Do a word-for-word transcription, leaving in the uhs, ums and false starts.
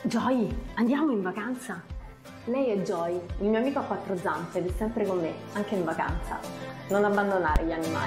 Joy, andiamo in vacanza? Lei è Joy, il mio amico a quattro zampe ed è sempre con me, anche in vacanza. Non abbandonare gli animali.